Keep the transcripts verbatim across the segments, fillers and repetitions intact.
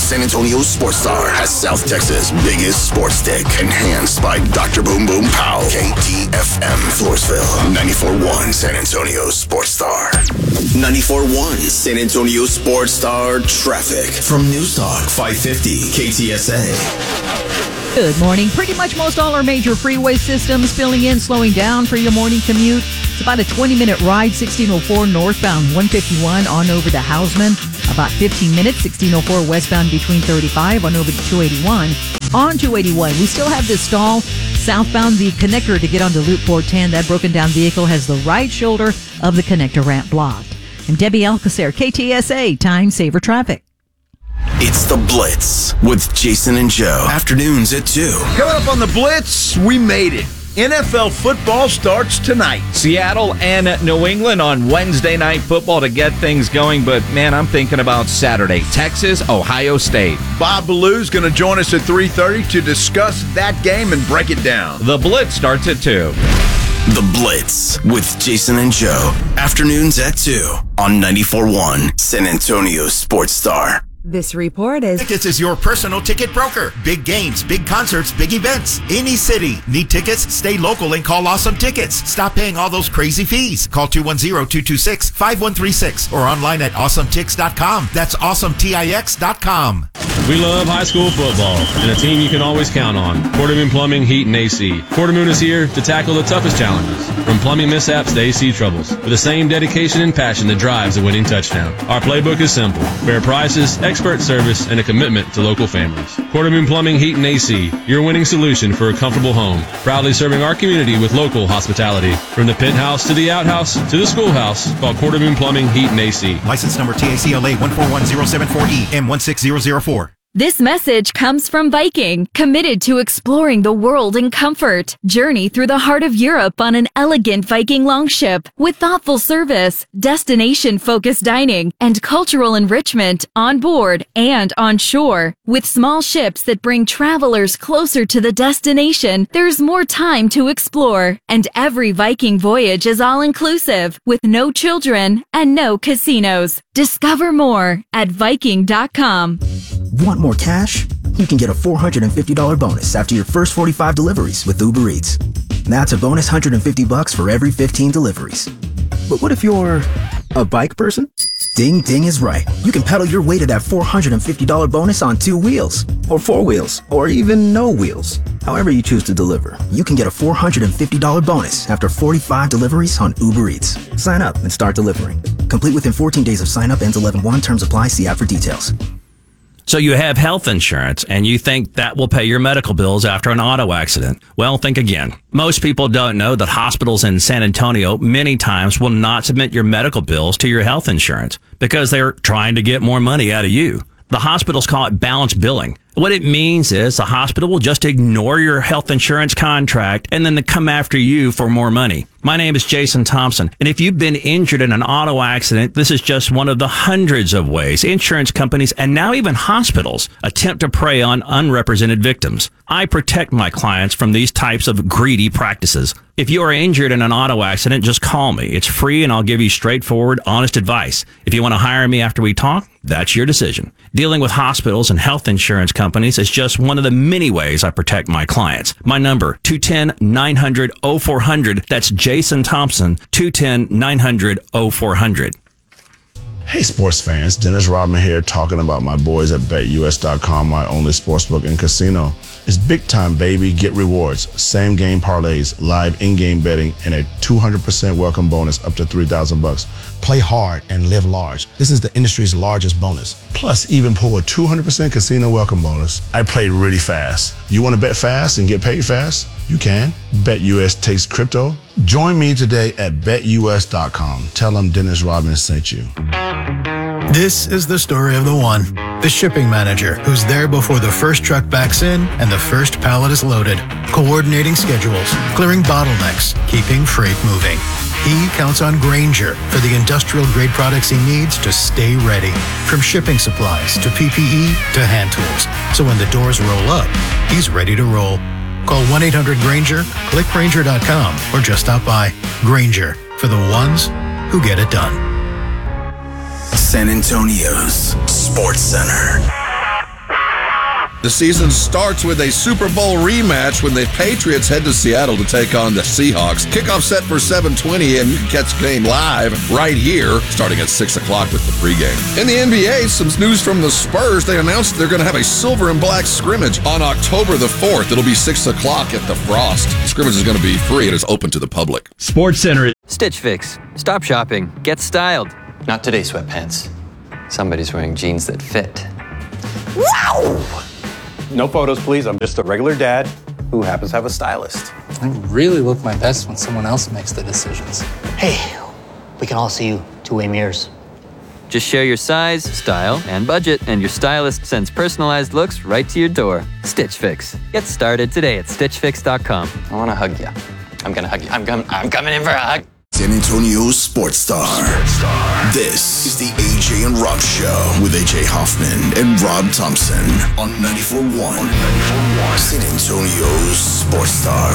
San Antonio Sports Star has South Texas' biggest sports stick, enhanced by Doctor Boom Boom Pow. K T F M Floresville, ninety-four point one San Antonio Sports Star. ninety-four point one San Antonio Sports Star traffic from News Talk five fifty K T S A. Good morning. Pretty much most all our major freeway systems filling in, slowing down for your morning commute. It's about a twenty-minute ride, sixteen oh four northbound one fifty-one on over to Hausman. About fifteen minutes, sixteen oh four westbound between thirty-five on over to two eighty-one. On two eighty-one, we still have this stall southbound the connector to get onto Loop four ten. That broken down vehicle has the right shoulder of the connector ramp blocked. I'm Debbie Alcacer, K T S A, Time Saver Traffic. It's The Blitz with Jason and Joe. Afternoons at two. Coming up on The Blitz, we made it. N F L football starts tonight. Seattle and New England on Wednesday Night Football to get things going. But, man, I'm thinking about Saturday. Texas, Ohio State. Bob Ballew's going to join us at three thirty to discuss that game and break it down. The Blitz starts at two. The Blitz with Jason and Joe. Afternoons at two on ninety-four point one San Antonio Sports Star. This report is... Tickets is your personal ticket broker. Big games, big concerts, big events. Any city. Need tickets? Stay local and call Awesome Tickets. Stop paying all those crazy fees. Call two one zero, two two six, five one three six or online at awesome tix dot com. That's awesome tix dot com. We love high school football and a team you can always count on. Quartermoon Plumbing, Heat, and A C. Quartermoon is here to tackle the toughest challenges, from plumbing mishaps to A C troubles, with the same dedication and passion that drives a winning touchdown. Our playbook is simple: fair prices, expert service, and a commitment to local families. Quartermoon Plumbing, Heat, and A C, your winning solution for a comfortable home. Proudly serving our community with local hospitality. From the penthouse to the outhouse to the schoolhouse, call Quartermoon Plumbing, Heat, and A C. License number T A C L A one four one zero seven four E M one six zero zero four. This message comes from Viking, committed to exploring the world in comfort. Journey through the heart of Europe on an elegant Viking longship with thoughtful service, destination-focused dining, and cultural enrichment on board and on shore. With small ships that bring travelers closer to the destination, there's more time to explore. And every Viking voyage is all-inclusive, with no children and no casinos. Discover more at Viking dot com. Want more cash? You can get a four hundred fifty dollars bonus after your first forty-five deliveries with Uber Eats. That's a bonus one hundred fifty bucks for every fifteen deliveries. But what if you're a bike person? Ding Ding is right. You can pedal your way to that four hundred fifty dollars bonus on two wheels, or four wheels, or even no wheels. However you choose to deliver, you can get a four hundred fifty dollars bonus after forty-five deliveries on Uber Eats. Sign up and start delivering. Complete within fourteen days of sign up. Ends eleven one. Terms apply. See app for details. So you have health insurance and you think that will pay your medical bills after an auto accident. Well, think again. Most people don't know that hospitals in San Antonio many times will not submit your medical bills to your health insurance because they're trying to get more money out of you. The hospitals call it balance billing. What it means is the hospital will just ignore your health insurance contract and then they come after you for more money. My name is Jason Thompson, and if you've been injured in an auto accident, this is just one of the hundreds of ways insurance companies and now even hospitals attempt to prey on unrepresented victims. I protect my clients from these types of greedy practices. If you are injured in an auto accident, just call me. It's free and I'll give you straightforward, honest advice. If you want to hire me after we talk, that's your decision. Dealing with hospitals and health insurance companies is just one of the many ways I protect my clients. My number, two one zero, nine hundred, oh four hundred. That's Jason Thompson, two one zero, nine hundred, oh four hundred. Hey sports fans, Dennis Rodman here talking about my boys at Bet U S dot com, my only sportsbook and casino. It's big time, baby. Get rewards, same game parlays, live in-game betting, and a two hundred percent welcome bonus up to three thousand bucks. Play hard and live large. This is the industry's largest bonus. Plus, even pull a two hundred percent casino welcome bonus. I played really fast. You want to bet fast and get paid fast? You can. BetUS takes crypto. Join me today at Bet U S dot com. Tell them Dennis Rodman sent you. This is the story of the one, the shipping manager, who's there before the first truck backs in and the first pallet is loaded, coordinating schedules, clearing bottlenecks, keeping freight moving. He counts on Grainger for the industrial-grade products he needs to stay ready, from shipping supplies to P P E to hand tools. So when the doors roll up, he's ready to roll. Call one eight hundred Grainger, click Grainger dot com, or just stop by. Grainger, for the ones who get it done. San Antonio's Sports Center. The season starts with a Super Bowl rematch when the Patriots head to Seattle to take on the Seahawks. Kickoff set for seven twenty, and you can catch the game live right here, starting at six o'clock with the pregame. In the N B A, some news from the Spurs. They announced they're going to have a silver and black scrimmage on October the fourth. It'll be six o'clock at the Frost. The scrimmage is going to be free and it's open to the public. Sports Center. Stitch Fix. Stop shopping. Get styled. Not today, sweatpants. Somebody's wearing jeans that fit. Wow! No photos, please. I'm just a regular dad who happens to have a stylist. I really look my best when someone else makes the decisions. Hey, we can all see you two-way mirrors. Just share your size, style, and budget, and your stylist sends personalized looks right to your door. Stitch Fix. Get started today at stitch fix dot com. I want to hug you. I'm going to hug you. I'm, com- I'm coming in for a hug. San Antonio's Sports Star. Sports Star. This is the A J and Rob Show with A J Hoffman and Rob Thompson on ninety-four point one. San Antonio's Sports Star.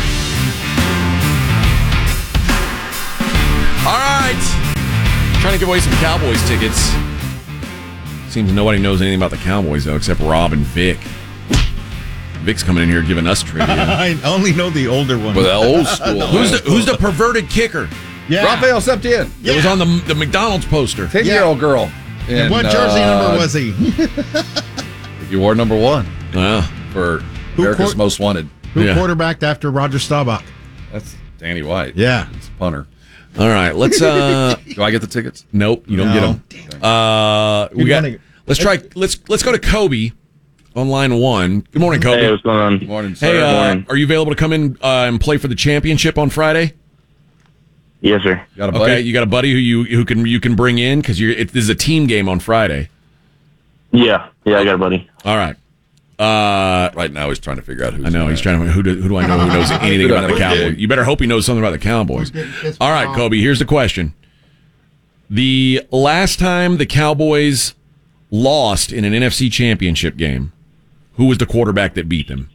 All right. Trying to give away some Cowboys tickets. Seems nobody knows anything about the Cowboys, though, except Rob and Vic. Vic's coming in here giving us trivia. I only know the older one. Well, the old school. Who's the Who's the perverted kicker? Yeah. Raphael Septien. Yeah. It was on the the McDonald's poster. ten-year-old girl. And in, what jersey uh, number was he? You wore number one. Yeah. For Who America's court- Most Wanted. Who Yeah. quarterbacked after Roger Staubach? That's Danny White. Yeah. It's a punter. All right, let's. uh Do I get the tickets? Nope, you don't No. get them. Uh, we Good got. morning. Let's try. Let's let's go to Kobe on line one. Good morning, Kobe. Hey, what's going on? Good morning, sir. Hey, uh, morning. are you available to come in uh, and play for the championship on Friday? Yes, sir. You got a buddy? Okay, you got a buddy who you who can you can bring in because you're. It, this is a team game on Friday. Yeah, yeah, I got a buddy. All right. Uh, right now he's trying to figure out who's I know gonna- he's trying to. Who do, who do I know who knows anything Who about the knows? Cowboys? You better hope he knows something about the Cowboys. All right, Kobe. Here's the question: the last time the Cowboys lost in an N F C Championship game, who was the quarterback that beat them?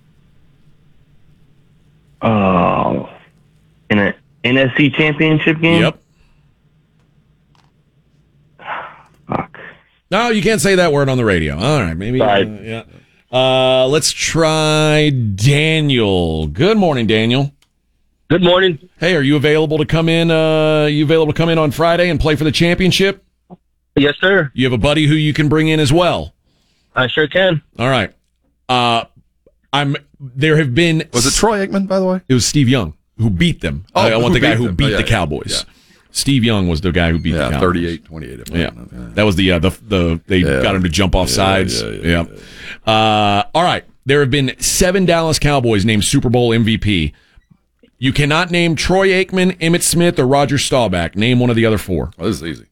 Oh, in an N F C Championship game? Yep. Fuck. No, you can't say that word on the radio. All right, maybe. Uh, Sorry. yeah. Uh, let's try Daniel. Good morning, Daniel. Good morning. Hey, are you available to come in? Uh, you available to come in on Friday and play for the championship? Yes, sir. You have a buddy who you can bring in as well. I sure can. All right. Uh, I'm. There have been. Was it Troy Aikman, by the way? It was Steve Young who beat them. Oh, I, I want who the guy beat who them? beat Oh, yeah, the yeah, Cowboys. yeah. Steve Young was the guy who beat Yeah, the Cowboys. thirty-eight twenty-eight. Yeah. that was the uh, the the they Yeah. got him to jump off Yeah, sides. yeah, Yeah. yeah, Uh, all right. There have been seven Dallas Cowboys named Super Bowl M V P. You cannot name Troy Aikman, Emmitt Smith, or Roger Staubach. Name one of the other four. Oh, this is easy.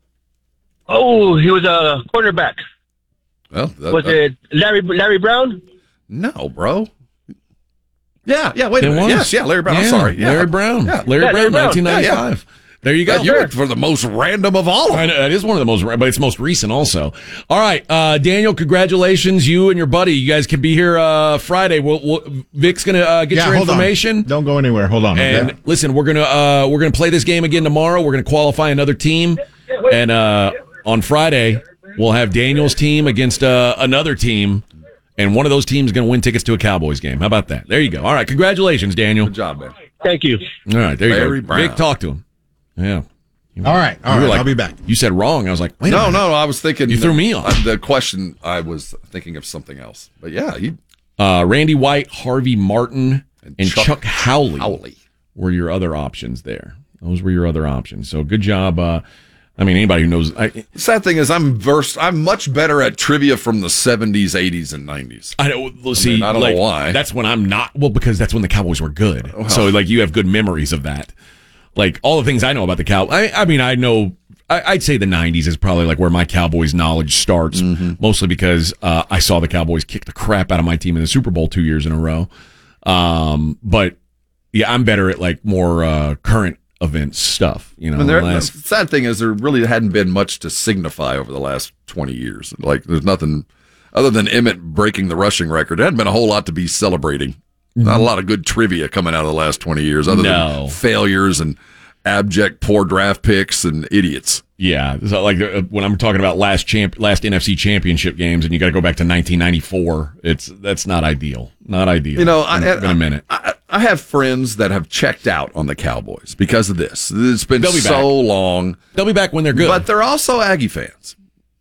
Oh, he was a quarterback. Well, that, Was that- it Larry Larry Brown? No, bro. Yeah, yeah. Wait a It minute. was. Yes, yeah. Larry Brown. I'm Yeah, sorry. Yeah. Larry Brown. Yeah. Larry Yeah, Brown, Larry Brown. nineteen ninety-five. There you go. You went for the most random of all of I them. know, that is one of the most, but it's most recent also. All right, uh, Daniel, congratulations. You and your buddy, you guys can be here uh, Friday. We'll, we'll, Vic's going to uh, get Yeah, your hold on. information. Don't go anywhere. Hold on. And Okay. listen, we're gonna uh, we're gonna play this game again tomorrow. We're gonna qualify another team, and uh, on Friday we'll have Daniel's team against uh, another team, and one of those teams is gonna win tickets to a Cowboys game. How about that? There you go. All right, congratulations, Daniel. Good job, man. Thank you. All right, there you Larry go. Brown. Vic, talk to him. Yeah. All right. All You were right. like- I'll be back. You said wrong. I was like, wait a No, minute. no, no. I was thinking. You threw me off. uh, The question, I was thinking of something else. But yeah, he, Uh, Randy White, Harvey Martin, and, And Chuck, Chuck Howley, Howley. were your other options there. Those were your other options. So good job. Uh, I mean, anybody who knows. I, The sad thing is, I'm versed. I'm much better at trivia from the seventies, eighties, and nineties. I don't well, see. mean, I don't like, know why. That's when I'm not. Well, because that's when the Cowboys were good. Well. So like you have good memories of that. Like all the things I know about the Cow. I, I mean, I know. I, I'd say the nineties is probably like where my Cowboys knowledge starts. Mm-hmm. Mostly because uh, I saw the Cowboys kick the crap out of my team in the Super Bowl two years in a row. Um, but yeah, I'm better at like more uh, current events stuff. You know, And there, the last- the sad thing is, there really hadn't been much to signify over the last twenty years. Like, there's nothing other than Emmett breaking the rushing record. There hadn't been a whole lot to be celebrating. Not a lot of good trivia coming out of the last twenty years, other No. than failures and abject poor draft picks and idiots. Yeah, so like uh, when I'm talking about last champ, last N F C championship games, and you got to go back to nineteen ninety-four. It's that's not ideal. Not ideal. You know, in, I, in a minute. I, I have friends that have checked out on the Cowboys because of this. It's been They'll be so back. long. They'll be back when they're good, but they're also Aggie fans.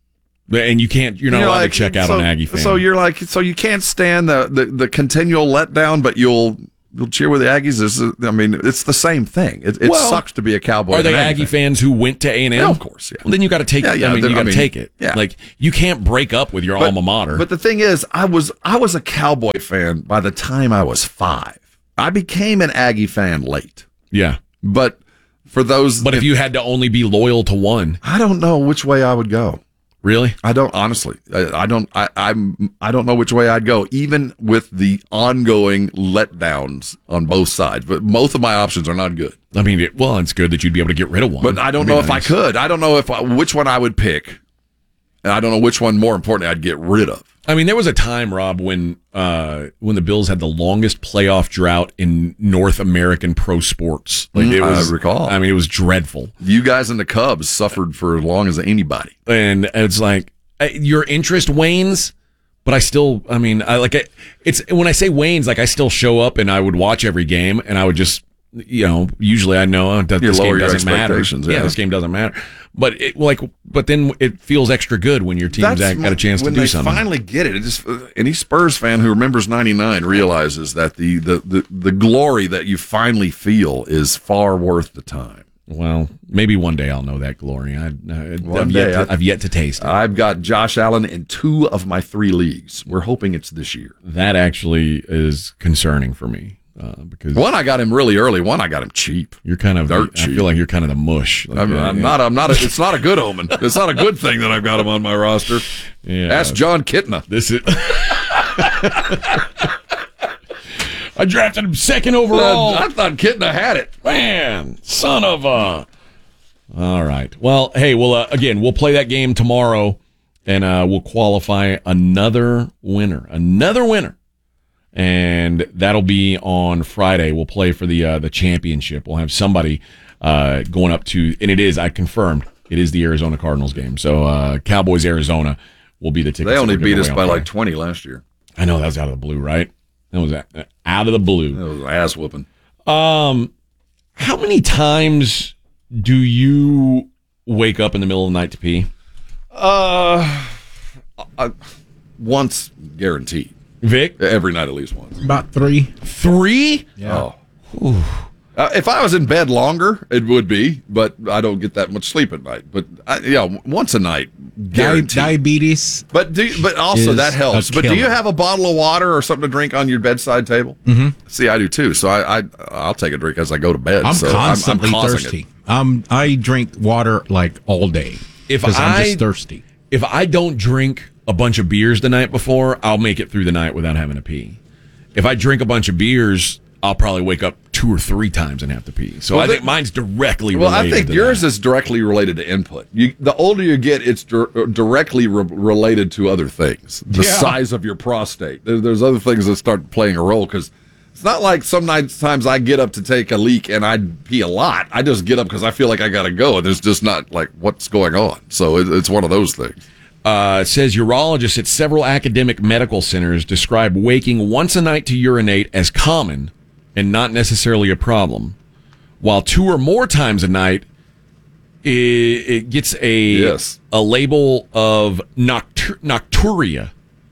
And you can't. You're not you know, allowed like, to check out so, on Aggie fans. So you're like, so you can't stand the, the, the continual letdown, but you'll you'll cheer with the Aggies. Is I mean, it's the same thing. It, it Well, sucks to be a Cowboy. Are and they an Aggie fan. fans who went to A and M? Yeah, of course. Yeah. Well, then you got to take. Yeah, yeah, I mean, then- you got I to mean, take it. yeah. Like you can't break up with your But- alma mater. But the thing is, I was I was a Cowboy fan by the time I was five. I became an Aggie fan late. Yeah, but for those, but if you had to only be loyal to one, I don't know which way I would go. Really? I don't honestly. I, I don't. I, I'm. I don't know which way I'd go, even with the ongoing letdowns on both sides. But both of my options are not good. I mean, it, well, it's good that you'd be able to get rid of one. But I don't That'd know be if nice. I could. I don't know if I, which one I would pick, and I don't know which one, more importantly, I'd get rid of. I mean, there was a time, Rob, when uh, when the Bills had the longest playoff drought in North American pro sports. Like Mm, it was, I recall. I mean, it was dreadful. You guys and the Cubs suffered for as long as anybody. And it's like uh, your interest wanes, but I still, I mean, I like it. It's when I say wanes, like I still show up and I would watch every game, and I would just, you know, usually I know uh, that You this lower game your doesn't matter. expectations, Yeah, yeah. this game doesn't matter. But it like, but then it feels extra good when your team's That's got a chance to when do they something. finally get it. It just any Spurs fan who remembers ninety-nine realizes that the, the, the, the glory that you finally feel is far worth the time. Well, maybe one day I'll know that glory. I, I, One I've, day, yet to, I- I've yet to taste it. I've got Josh Allen in two of my three leagues. We're hoping it's this year. That actually is concerning for me uh, because One, I got him really early. One, I got him cheap. you're kind of Dirt I cheap. feel like you're kind of the mush. Like, I'm, uh, I'm yeah. not. I'm not. A, it's not a good omen. It's not a good thing that I've got him on my roster. Yeah. Ask John Kitna. This is. I drafted him second overall. I thought Kitna had it. Man, son of a. All right. Well, hey, well, uh, again, we'll play that game tomorrow, and uh, we'll qualify another winner, another winner, and that'll be on Friday. We'll play for the uh, the championship. We'll have somebody uh, going up to, and it is, I confirmed, it is the Arizona Cardinals game. So uh, Cowboys Arizona will be the tickets. They that only we're giving beat us away by on like Friday. twenty last year. I know that was out of the blue, right? That was a- out of the blue. That was an ass whooping. Um, how many times do you wake up in the middle of the night to pee? Uh, I, once guaranteed. Vic? Every night at least once. About three. Three? Yeah. Oh. Uh, if I was in bed longer, it would be, but I don't get that much sleep at night. But I, yeah, once a night, Di- guaranteed. diabetes. But do you, but also is that helps. a But do you killer. have a bottle of water or something to drink on your bedside table? Mhm. See, I do too. So I, I I'll take a drink as I go to bed. I'm so constantly I'm, I'm causing thirsty. It. Um, I drink water like all day If because I'm I- just thirsty. If I don't drink a bunch of beers the night before, I'll make it through the night without having to pee. If I drink a bunch of beers, I'll probably wake up two or three times and have to pee. So Well, I the- think mine's directly Well, related I think to yours that. is directly related to input. You, the older you get, it's dir- directly re- related to other things. The Yeah. size of your prostate. There, there's other things that start playing a role because it's not like some nights times I get up to take a leak and I pee a lot. I just get up because I feel like I got to go, and there's just not like what's going on. So it, it's one of those things. Uh, it says urologists at several academic medical centers describe waking once a night to urinate as common and not necessarily a problem, while two or more times a night it, it gets a Yes. a label of noctur- nocturia.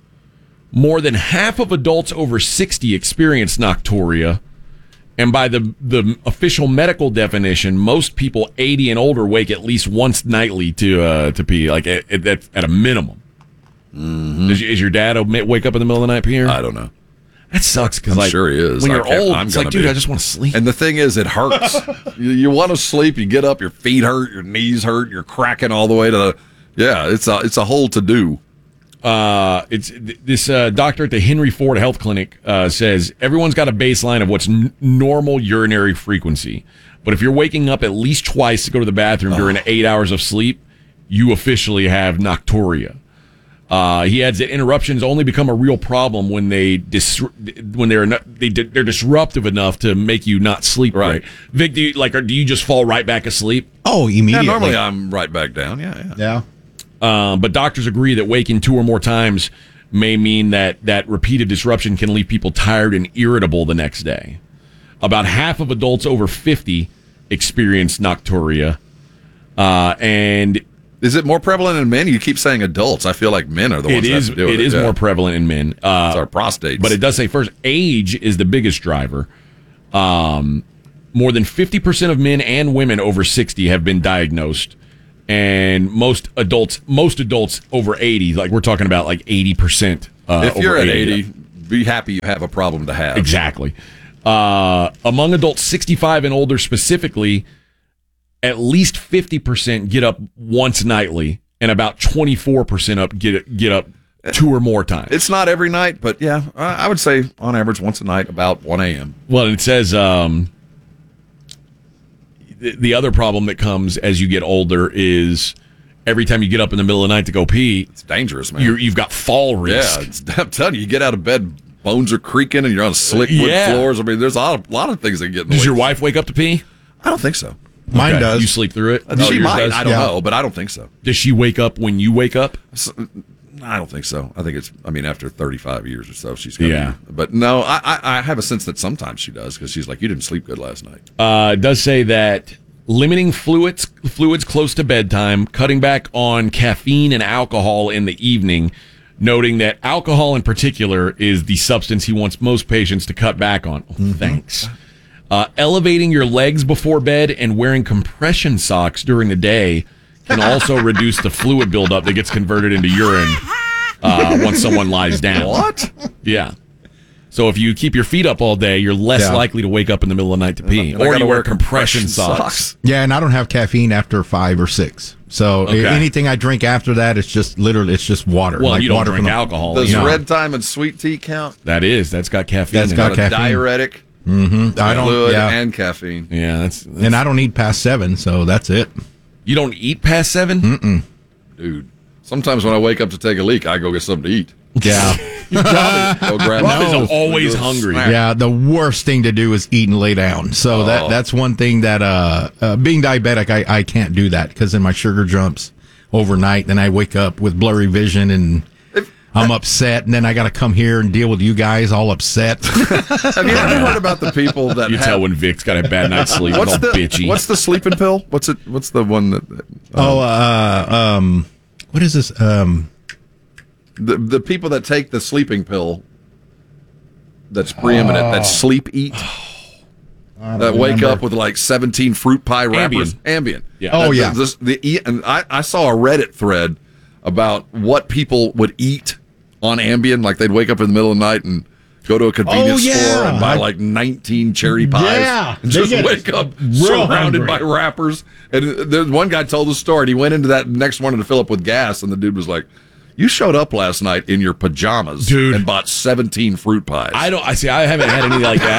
More than half of adults over sixty experience nocturia, and by the the official medical definition, most people eighty and older wake at least once nightly to uh, to pee, like at, at, at a minimum. Mm-hmm. Is, is your dad a wake up in the middle of the night, Pierre? I don't know. That sucks because I'm like, sure he is. when I you're can't- old, I'm it's like, gonna dude, be. I just want to sleep. And the thing is, it hurts. you you want to sleep, you get up, your feet hurt, your knees hurt, you're cracking all the way to the. Yeah, it's a it's a whole to do. Uh, it's this uh, doctor at the Henry Ford Health Clinic uh, says everyone's got a baseline of what's n- normal urinary frequency, but if you're waking up at least twice to go to the bathroom during eight hours of sleep, you officially have nocturia. Uh, he adds that interruptions only become a real problem when they dis- when they're not, they they're disruptive enough to make you not sleep right. right. Vic, do you like or do you just fall right back asleep? Oh, immediately. Yeah, normally I'm right back down. Yeah, yeah. Yeah. Uh, but doctors agree that waking two or more times may mean that that repeated disruption can leave people tired and irritable the next day. About half of adults over fifty experience nocturia, uh, and is it more prevalent in men? You keep saying adults. I feel like men are the ones it that is, have to do it. It is yeah. more prevalent in men. Uh, it's our prostates. But it does say first, age is the biggest driver. Um, more than fifty percent of men and women over sixty have been diagnosed. And most adults, most adults over eighty, like we're talking about like eighty percent. Uh, if you're over at eighty, eighty, be happy you have a problem to have. Exactly. Uh, among adults sixty-five and older specifically, at least fifty percent get up once nightly, and about twenty-four percent up get get up two or more times. It's not every night, but yeah, I would say on average once a night about one a.m. Well, it says um, the, the other problem that comes as you get older is every time you get up in the middle of the night to go pee, it's dangerous, man. You're, you've got fall risk. Yeah, it's, I'm telling you, you get out of bed, bones are creaking, and you're on slick wood Yeah. floors. I mean, there's a lot, of, lot of things that get in the Does way. your wife wake up to pee? I don't think so. Mine Okay. does. You sleep through it? Uh, Oh, she yours might. does? I don't Yeah. know, but I don't think so. Does she wake up when you wake up? So, I don't think so. I think it's, I mean, after thirty-five years or so, she's gonna Yeah. be, but no, I, I, I have a sense that sometimes she does because she's like, you didn't sleep good last night. Uh, it does say that limiting fluids fluids close to bedtime, cutting back on caffeine and alcohol in the evening, noting that alcohol in particular is the substance he wants most patients to cut back on. Oh, Mm-hmm. Thanks. Uh, elevating your legs before bed and wearing compression socks during the day can also reduce the fluid buildup that gets converted into urine uh, once someone lies down. What? Yeah. So if you keep your feet up all day, you're less Yeah. likely to wake up in the middle of the night to pee. And I Or gotta you wear wear compression, compression socks. socks. Yeah, and I don't have caffeine after five or six. So Okay. anything I drink after that, it's just literally it's just water. Well, like you don't water drink from the- alcohol. Does you know. red time and sweet tea count? That is. That's got caffeine That's in got it. Got a caffeine. diuretic, Mm-hmm. I don't. fluid, Yeah, and caffeine. Yeah, that's, that's and I don't eat past seven, so that's it. You don't eat past seven? Mm-mm. Dude, sometimes when I wake up to take a leak, I go get something to eat. Yeah. Go grab Rob those- is always those hungry. snacks. Yeah, the worst thing to do is eat and lay down. So Oh. that that's one thing that uh, uh being diabetic, I, I can't do that because then my sugar jumps overnight. Then I wake up with blurry vision and I'm upset, and then I got to come here and deal with you guys all upset. Have you ever heard about the people that You have, tell when Vic's got a bad night's sleep. what's It's all the bitchy. what's the sleeping pill? What's it? What's the one that? Um, oh, uh, um, what is this? Um, the the people that take the sleeping pill. That's preeminent. That's sleep eat. That wake remember. up with like seventeen fruit pie wrappers. Ambien. Yeah. Oh, That- yeah. this- the, e- and I, I saw a Reddit thread about what people would eat on Ambien. Like they'd wake up in the middle of the night and go to a convenience Oh, yeah. store and buy I- like nineteen cherry pies. Yeah. And They just get wake up real surrounded hungry. by wrappers. And there's one guy told the story. And he went into that next morning to fill up with gas, and the dude was like, "You showed up last night in your pajamas, Dude. and bought seventeen fruit pies." I don't. I see. I haven't had any like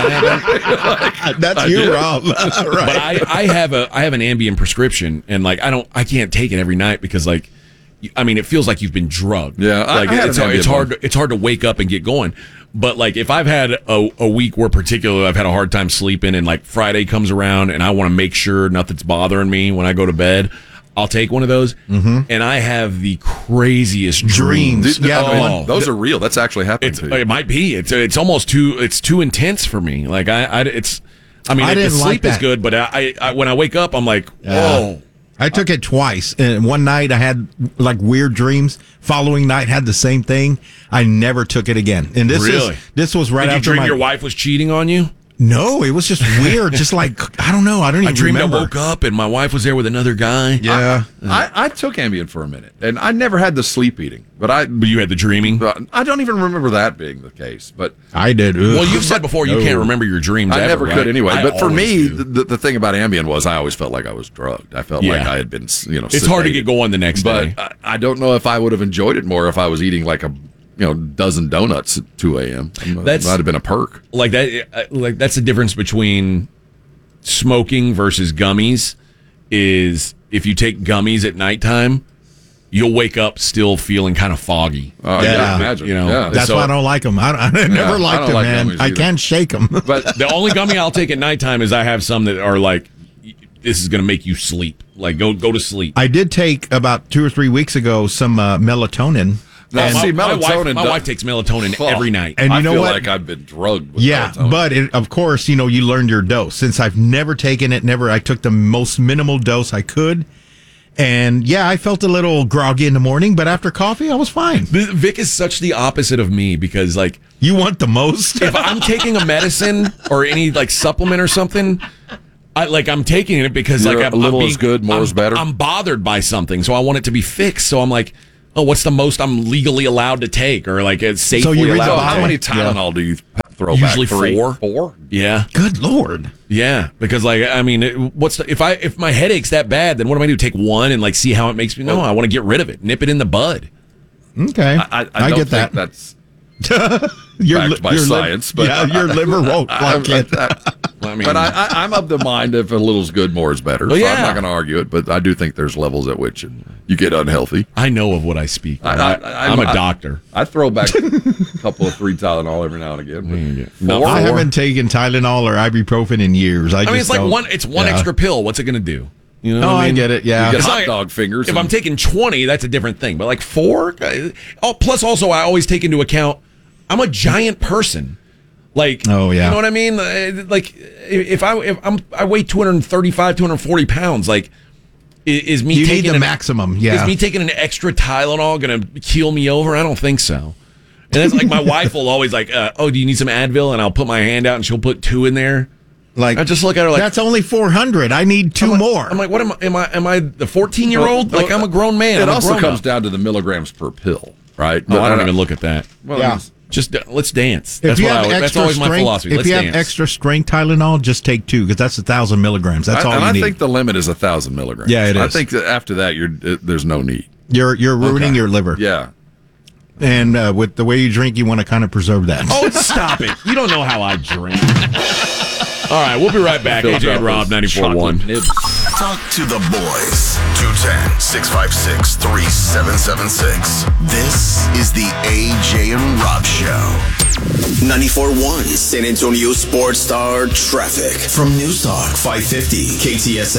that. that's I you, did. Rob. But right. I, I have a I have an Ambien prescription, and like I don't I can't take it every night because like you- I mean it feels like you've been drugged. Yeah, I- like I had it's an hard, it's Ambien hard one. to, it's hard to wake up and get going. But like if I've had a, a week where particularly I've had a hard time sleeping, and like Friday comes around and I want to make sure nothing's bothering me when I go to bed, I'll take one of those, Mm-hmm. and I have the craziest Dreams. dreams. Dude, Yeah, I mean, oh, those are real. That's actually happening It's, to you. it might be. It's it's almost too. It's too intense for me. Like I, I it's. I mean, I the didn't sleep like is that. good, but I, I, when I wake up, I'm like, Yeah. whoa. I took it twice, and one night I had like weird dreams. Following night had the same thing. I never took it again. And this Really? is this was right Did you after dream my your wife was cheating on you? No, it was just weird. Just like I don't know. I don't even I dreamed remember. I woke up and my wife was there with another guy. Yeah, I, I took Ambien for a minute, and I never had the sleep eating, but I But you had the dreaming. I don't even remember that being the case. But I did. Ugh. Well, you've said before you No. can't remember your dreams. I ever, never right? could anyway. I But for always me, do. the, the thing about Ambien was I always felt like I was drugged. I felt like Yeah. I had been, you know, it's hard to sedated. get going the next day. But I, I don't know if I would have enjoyed it more if I was eating like a you know dozen donuts at two a.m. That's- That might have been a perk. Like that. uh, Like that's the difference between smoking versus gummies. Is if you take gummies at nighttime, you'll wake up still feeling kind of foggy. Oh, Yeah. yeah, imagine. You know, yeah. That's So- why I don't like them. I, I never I liked don't them, like man. gummies I either. can't shake them. But The only gummy I'll take at nighttime is I have some that are like, this is going to make you sleep. Like, go go to sleep. I did take about two or three weeks ago some uh, melatonin. now, Oh, my, see, my wife, melatonin. my does- wife takes melatonin Oh. every night. And you I know feel what? like I've been drugged. With Yeah, melatonin. but it, of course, you know, you learned your dose. Since I've never taken it, never, I took the most minimal dose I could. And yeah, I felt a little groggy in the morning, but after coffee, I was fine. Vic is such the opposite of me because, like, You want the most? if I'm taking a medicine or any like supplement or something, I like I'm taking it because You're like I'm, a little I'm being, is good, more I'm, is better. I'm bothered by something, so I want it to be fixed. So I'm like, oh, what's the most I'm legally allowed to take, or like it's safely So you read the allowed? So to how take? many Tylenol do you throw Usually back? Three? four. Four? Yeah, Good Lord. yeah. Because like I mean, it, what's the, if I if my headache's that bad, then what am I do? Take one and like see how it makes me? No, I want to get rid of it, nip it in the bud. Okay. I, I, I, don't get think that. that's Your backed li- by your liv- science, but yeah, your liver won't like it. I mean, but I, I, I'm of the mind if a little's good, more is better. Oh, so yeah. I'm not going to argue it, but I do think there's levels at which you get unhealthy. I know of what I speak. I, I, I, I'm a I- doctor. I throw back a couple of three Tylenol every now and again. But No, four? I haven't taken Tylenol or ibuprofen in years. I, I just mean, it's like don't- one. It's one yeah. extra pill. What's it going to do? You know? No, what I, I mean? get it. Yeah. You get It's hot like- dog fingers. If and- I'm taking twenty, that's a different thing. But like four, I- oh, plus also I always take into account I'm a giant person. Like, Oh, yeah. you know what I mean? Uh, Like, if I if I'm I weigh two thirty-five, two forty pounds, like, i- is me You need taking the an, maximum, yeah. Is me taking an extra Tylenol going to keel me over? I don't think so. And that's like my wife will always like, uh, oh, do you need some Advil? And I'll put my hand out and she'll put two in there. Like, I just look at her like that's only four hundred. I need two I'm like, more. I'm like, what am I? Am I? Am I the fourteen year old? Well, Like, I'm a grown man. It I'm a also grown comes up. down to the milligrams per pill, right? No, I don't uh, even look at that. Well, Yeah. it's- Just uh, let's dance. If That's you what I have always, that's extra always my strength, philosophy. if Let's you have dance. extra strength Tylenol, just take two because that's a thousand milligrams. That's I- all and you I need. think the limit is a thousand milligrams. Yeah, it I is. think that after that, you're uh, there's no need. you're you're ruining Okay. your liver. Yeah. And uh, with the way you drink, you want to kind of preserve that. Oh, stop it! You don't know how I drink. All right, we'll be right back. A J and Rob, ninety-four point one. Talk to the boys. two one zero, six five six, three seven seven six. This is the A J and Rob Show. ninety-four point one San Antonio Sports Star Traffic from News Talk five fifty K T S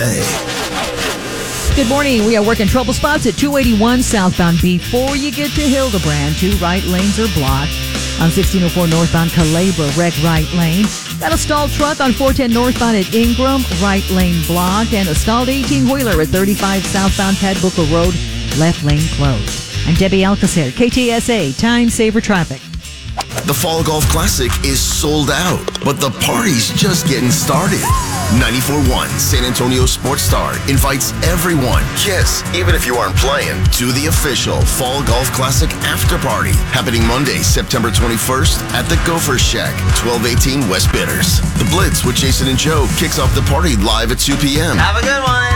A. Good morning. We are working trouble spots at two eighty-one southbound before you get to Hildebrand. Two right lanes are blocked. On sixteen oh four northbound Calabra, wreck right lane. Got a stalled truck on four ten northbound at Ingram, right lane blocked. And a stalled eighteen-wheeler at thirty-five southbound Padbooker Road, left lane closed. I'm Debbie Alcacer, K T S A, Time Saver Traffic. The Fall Golf Classic is sold out, but the party's just getting started. ninety-four point one San Antonio Sports Star invites everyone, yes, even if you aren't playing, to the official Fall Golf Classic after party happening Monday, September twenty-first at the Gopher Shack, twelve eighteen West Bitters. The Blitz with Jason and Joe kicks off the party live at two p.m. Have a good one.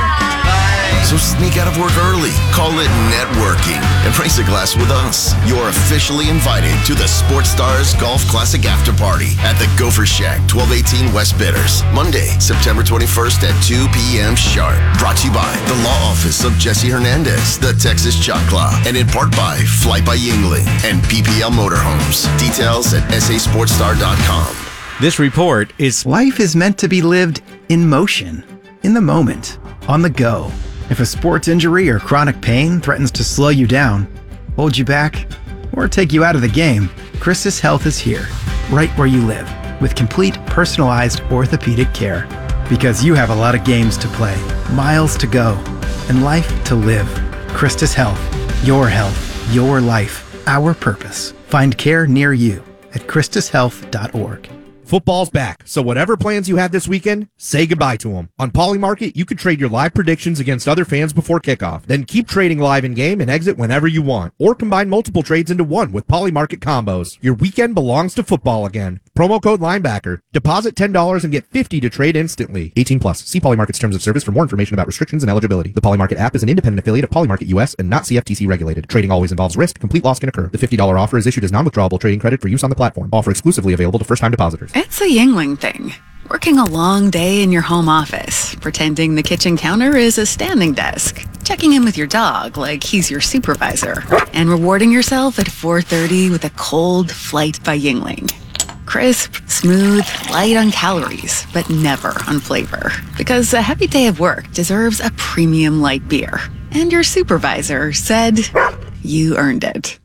So sneak out of work early, call it networking, and raise a glass with us. You're officially invited to the Sports Stars Golf Classic After Party at the Gopher Shack, twelve eighteen West Bitters, Monday, September twenty-first at two p.m. sharp. Brought to you by the Law Office of Jesse Hernandez, the Texas Chalk Claw, and in part by Flight by Yingling and P P L Motorhomes. Details at s a sports star dot com. This report is Life is meant to be lived in motion, in the moment, on the go. If a sports injury or chronic pain threatens to slow you down, hold you back, or take you out of the game, Christus Health is here, right where you live, with complete personalized orthopedic care. Because you have a lot of games to play, miles to go, and life to live. Christus Health, your health, your life, our purpose. Find care near you at christus health dot org. Football's back, so whatever plans you have this weekend, say goodbye to them. On Polymarket, you can trade your live predictions against other fans before kickoff. Then keep trading live in-game and exit whenever you want. Or combine multiple trades into one with Polymarket combos. Your weekend belongs to football again. Promo code linebacker. Deposit ten dollars and get fifty dollars to trade instantly. eighteen plus. See Polymarket's terms of service for more information about restrictions and eligibility. The Polymarket app is an independent affiliate of Polymarket U S and not C F T C regulated. Trading always involves risk. Complete loss can occur. The fifty dollars offer is issued as non-withdrawable trading credit for use on the platform. Offer exclusively available to first-time depositors. It's a Yingling thing. Working a long day in your home office, pretending the kitchen counter is a standing desk, checking in with your dog like he's your supervisor, and rewarding yourself at four thirty with a cold Flight by Yingling. Crisp, smooth, light on calories, but never on flavor. Because a heavy day of work deserves a premium light beer. And your supervisor said you earned it.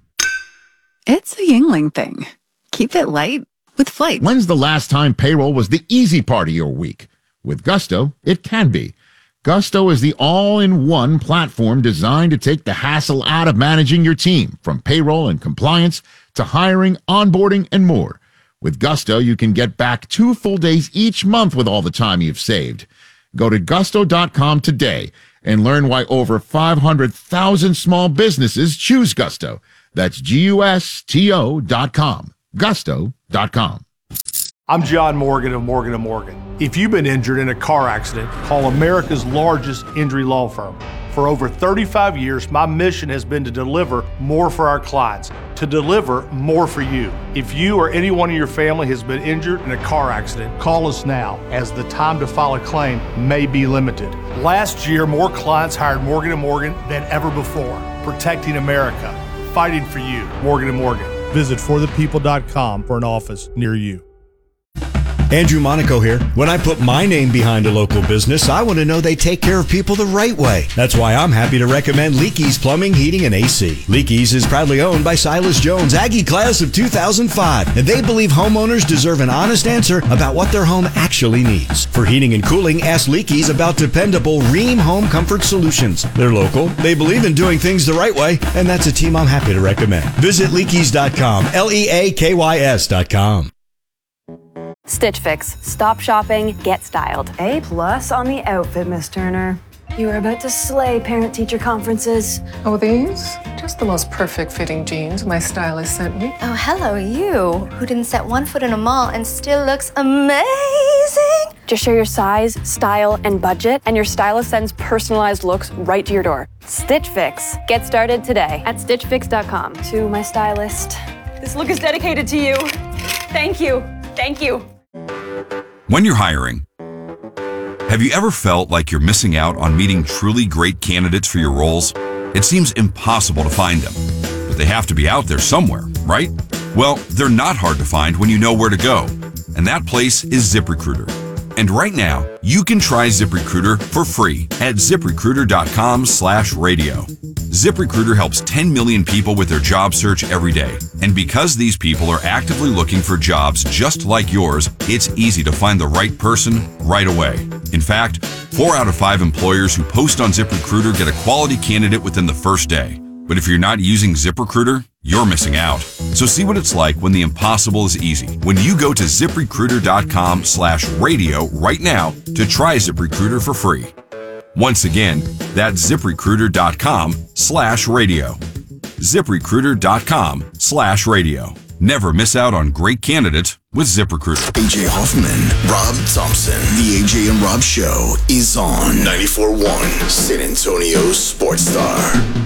It's a Yingling thing. Keep it light with Flight. When's the last time payroll was the easy part of your week? With Gusto, it can be. Gusto is the all-in-one platform designed to take the hassle out of managing your team, from payroll and compliance to hiring, onboarding, and more. With Gusto, you can get back two full days each month with all the time you've saved. Go to gusto dot com today and learn why over five hundred thousand small businesses choose Gusto. That's G U S T O dot com. gusto dot com. I'm John Morgan of Morgan and Morgan. If you've been injured in a car accident, call America's largest injury law firm. For over thirty-five years, my mission has been to deliver more for our clients, to deliver more for you. If you or anyone in your family has been injured in a car accident, call us now, as the time to file a claim may be limited. Last year, more clients hired Morgan and Morgan than ever before, protecting America, fighting for you. Morgan and Morgan. Visit for the people dot com for an office near you. Andrew Monaco here. When I put my name behind a local business, I want to know they take care of people the right way. That's why I'm happy to recommend Leakey's Plumbing, Heating, and A C. Leakey's is proudly owned by Silas Jones, Aggie class of two thousand five, and they believe homeowners deserve an honest answer about what their home actually needs. For heating and cooling, ask Leakey's about dependable Rheem Home Comfort Solutions. They're local, they believe in doing things the right way, and that's a team I'm happy to recommend. Visit leakeys dot com, L E A K Y S dot com. Stitch Fix. Stop shopping, get styled. A plus on the outfit, Miss Turner. You are about to slay parent-teacher conferences. Oh, these? Just the most perfect fitting jeans my stylist sent me. Oh, hello, you, who didn't set one foot in a mall and still looks amazing. Just share your size, style, and budget, and your stylist sends personalized looks right to your door. Stitch Fix. Get started today at stitch fix dot com. To my stylist, this look is dedicated to you. Thank you. Thank you. When you're hiring, have you ever felt like you're missing out on meeting truly great candidates for your roles? It seems impossible to find them, but they have to be out there somewhere, right? Well, they're not hard to find when you know where to go, and that place is ZipRecruiter. And right now, you can try ZipRecruiter for free at zip recruiter dot com slash radio. ZipRecruiter helps ten million people with their job search every day. And because these people are actively looking for jobs just like yours, it's easy to find the right person right away. In fact, four out of five employers who post on ZipRecruiter get a quality candidate within the first day. But if you're not using ZipRecruiter, you're missing out. So see what it's like when the impossible is easy. When you go to zip recruiter dot com slash radio right now to try ZipRecruiter for free. Once again, that's zip recruiter dot com slash radio. zip recruiter dot com slash radio. Never miss out on great candidates with ZipRecruiter. A J Hoffman, Rob Thompson. The A J and Rob Show is on ninety-four point one San Antonio Sports Star.